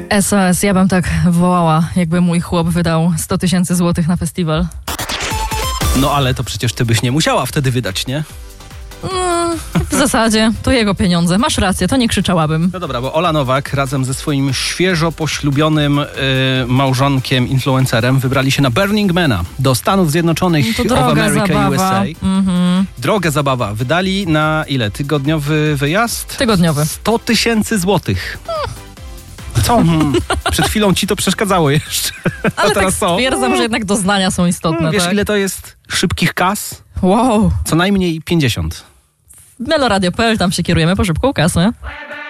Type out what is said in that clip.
SOS, ja bym tak wołała, jakby mój chłop wydał 100 000 złotych na festiwal. No ale to przecież ty byś nie musiała wtedy wydać, nie? W zasadzie to jego pieniądze. Masz rację, to nie krzyczałabym. No dobra, bo Ola Nowak razem ze swoim świeżo poślubionym małżonkiem, influencerem wybrali się na Burning Mana do Stanów Zjednoczonych To of droga America, zabawa. USA. Droga zabawa. Wydali na ile? Tygodniowy wyjazd? Tygodniowy. 100 000 złotych. Co? Przed chwilą ci to przeszkadzało jeszcze. Ale A teraz tak co? stwierdzam, że jednak doznania są istotne, Wiesz, tak? ile to jest szybkich kas? Wow. Co najmniej 50. Meloradio.pl, tam się kierujemy po szybką kasę.